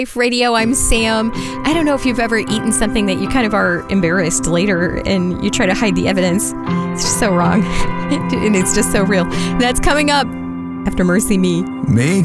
Radio, I'm Sam. I don't know if you've ever eaten something that you kind of are embarrassed later and you try to hide the evidence. It's just so wrong. And it's just so real. That's coming up after Mercy Me.